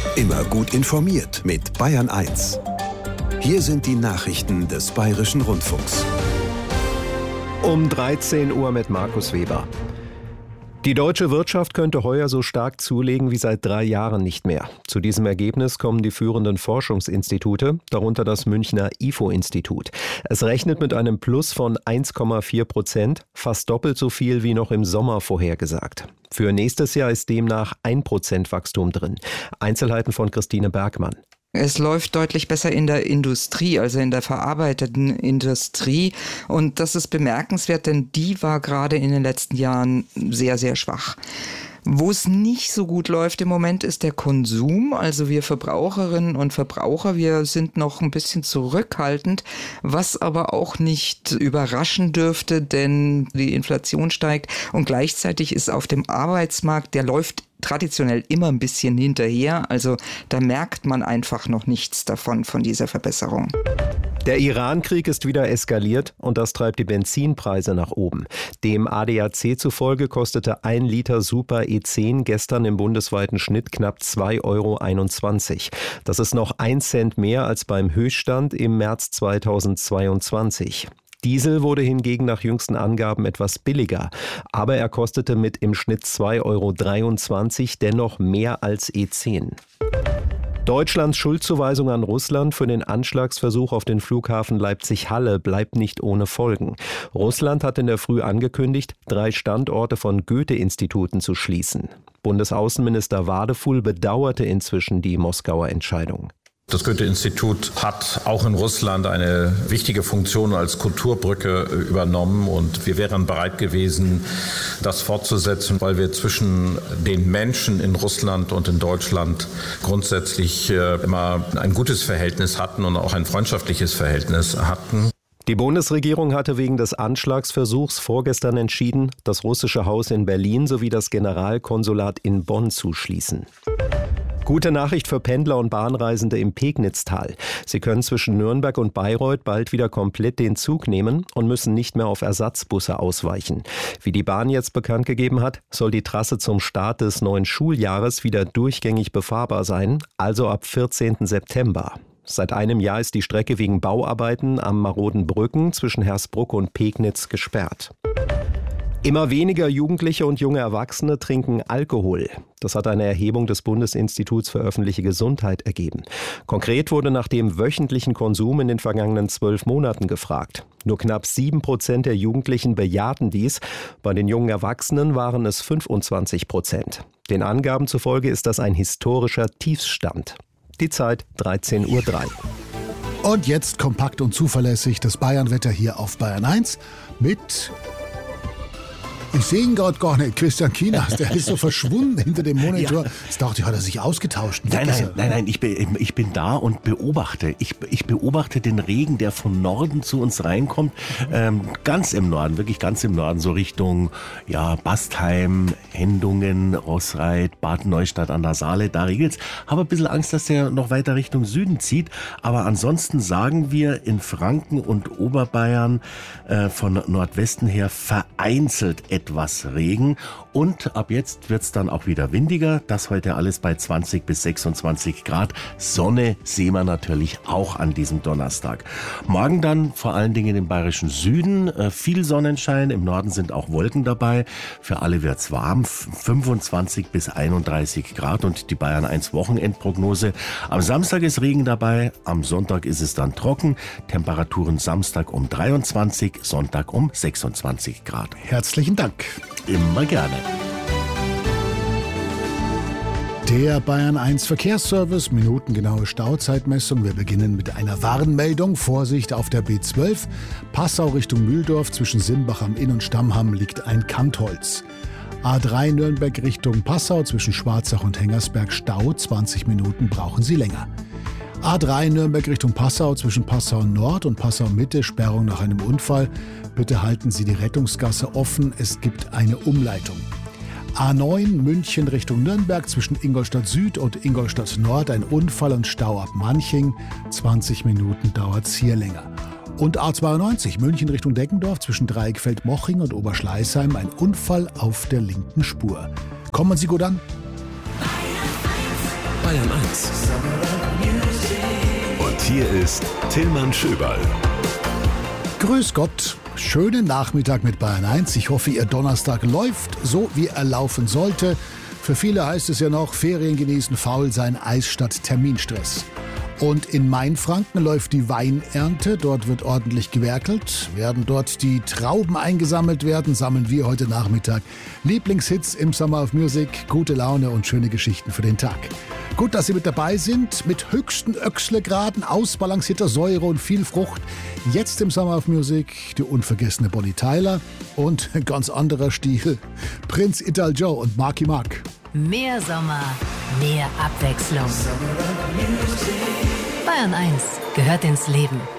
Immer gut informiert mit Bayern 1. Hier sind die Nachrichten des Bayerischen Rundfunks. Um 13 Uhr mit Markus Weber. Die deutsche Wirtschaft könnte heuer so stark zulegen wie seit 3 Jahren nicht mehr. Zu diesem Ergebnis kommen die führenden Forschungsinstitute, darunter das Münchner IFO-Institut. Es rechnet mit einem Plus von 1,4%, fast doppelt so viel wie noch im Sommer vorhergesagt. Für nächstes Jahr ist demnach 1% Wachstum drin. Einzelheiten von Christine Bergmann. Es läuft deutlich besser in der Industrie, also in der verarbeitenden Industrie. Und das ist bemerkenswert, denn die war gerade in den letzten Jahren sehr, sehr schwach. Wo es nicht so gut läuft im Moment ist der Konsum. Also wir Verbraucherinnen und Verbraucher, wir sind noch ein bisschen zurückhaltend, was aber auch nicht überraschen dürfte, denn die Inflation steigt und gleichzeitig ist auf dem Arbeitsmarkt, der läuft traditionell immer ein bisschen hinterher. Also da merkt man einfach noch nichts davon, von dieser Verbesserung. Der Iran-Krieg ist wieder eskaliert und das treibt die Benzinpreise nach oben. Dem ADAC zufolge kostete 1 Liter Super E10 gestern im bundesweiten Schnitt knapp 2,21 €. Das ist noch 1 Cent mehr als beim Höchststand im März 2022. Diesel wurde hingegen nach jüngsten Angaben etwas billiger, aber er kostete mit im Schnitt 2,23 € dennoch mehr als E10. Deutschlands Schuldzuweisung an Russland für den Anschlagsversuch auf den Flughafen Leipzig-Halle bleibt nicht ohne Folgen. Russland hat in der Früh angekündigt, 3 Standorte von Goethe-Instituten zu schließen. Bundesaußenminister Wadefuhl bedauerte inzwischen die Moskauer Entscheidung. Das Goethe-Institut hat auch in Russland eine wichtige Funktion als Kulturbrücke übernommen und wir wären bereit gewesen, das fortzusetzen, weil wir zwischen den Menschen in Russland und in Deutschland grundsätzlich immer ein gutes Verhältnis hatten und auch ein freundschaftliches Verhältnis hatten. Die Bundesregierung hatte wegen des Anschlagsversuchs vorgestern entschieden, das russische Haus in Berlin sowie das Generalkonsulat in Bonn zu schließen. Gute Nachricht für Pendler und Bahnreisende im Pegnitztal. Sie können zwischen Nürnberg und Bayreuth bald wieder komplett den Zug nehmen und müssen nicht mehr auf Ersatzbusse ausweichen. Wie die Bahn jetzt bekannt gegeben hat, soll die Trasse zum Start des neuen Schuljahres wieder durchgängig befahrbar sein, also ab 14. September. Seit einem Jahr ist die Strecke wegen Bauarbeiten am maroden Brücken zwischen Hersbruck und Pegnitz gesperrt. Immer weniger Jugendliche und junge Erwachsene trinken Alkohol. Das hat eine Erhebung des Bundesinstituts für öffentliche Gesundheit ergeben. Konkret wurde nach dem wöchentlichen Konsum in den vergangenen 12 Monaten gefragt. Nur knapp 7% der Jugendlichen bejahten dies. Bei den jungen Erwachsenen waren es 25%. Den Angaben zufolge ist das ein historischer Tiefstand. Die Zeit 13:03 Uhr. Und jetzt kompakt und zuverlässig das Bayern-Wetter hier auf Bayern 1 mit... Ich sehe ihn gerade gar nicht, Christian Kienast, der ist so verschwunden hinter dem Monitor. Ja. Ich dachte, hat er sich ausgetauscht. Nein, ich bin da und beobachte. Ich beobachte den Regen, der von Norden zu uns reinkommt. Ganz im Norden, wirklich ganz im Norden, so Richtung Bastheim, Hendungen, Roßreit, Bad Neustadt an der Saale, da regelt's. Habe ein bisschen Angst, dass der noch weiter Richtung Süden zieht. Aber ansonsten sagen wir in Franken und Oberbayern von Nordwesten her vereinzelt etwas Regen und ab jetzt wird's dann auch wieder windiger. Das heute alles bei 20 bis 26 Grad. Sonne sehen wir natürlich auch an diesem Donnerstag. Morgen dann vor allen Dingen im bayerischen Süden viel Sonnenschein. Im Norden sind auch Wolken dabei. Für alle wird's warm. 25 bis 31 Grad und die Bayern 1 Wochenendprognose. Am Samstag ist Regen dabei. Am Sonntag ist es dann trocken. Temperaturen Samstag um 23, Sonntag um 26 Grad. Herzlichen Dank. Immer gerne. Der Bayern 1 Verkehrsservice, minutengenaue Stauzeitmessung. Wir beginnen mit einer Warnmeldung. Vorsicht auf der B12. Passau Richtung Mühldorf zwischen Simbach am Inn und Stammham liegt ein Kantholz. A3 Nürnberg Richtung Passau zwischen Schwarzach und Hengersberg Stau. 20 Minuten brauchen Sie länger. A3 Nürnberg Richtung Passau zwischen Passau Nord und Passau Mitte Sperrung nach einem Unfall. Bitte halten Sie die Rettungsgasse offen. Es gibt eine Umleitung. A9 München Richtung Nürnberg zwischen Ingolstadt Süd und Ingolstadt Nord ein Unfall und Stau ab Manching. 20 Minuten dauert's hier länger. Und A92 München Richtung Deggendorf zwischen Dreieckfeld-Moching und Oberschleißheim ein Unfall auf der linken Spur. Kommen Sie gut an? Bayern 1. Und hier ist Tillmann Schöberl. Grüß Gott, schönen Nachmittag mit Bayern 1. Ich hoffe, Ihr Donnerstag läuft so, wie er laufen sollte. Für viele heißt es ja noch, Ferien genießen, faul sein, Eis statt Terminstress. Und in Mainfranken läuft die Weinernte, dort wird ordentlich gewerkelt. Werden dort die Trauben eingesammelt werden, sammeln wir heute Nachmittag Lieblingshits im Summer of Music, gute Laune und schöne Geschichten für den Tag. Gut, dass Sie mit dabei sind, mit höchsten Öchslegraden, ausbalancierter Säure und viel Frucht. Jetzt im Summer of Music die unvergessene Bonnie Tyler und ganz anderer Stil, Prinz Ital Joe und Marky Mark. Mehr Sommer, mehr Abwechslung. Bayern 1 gehört ins Leben.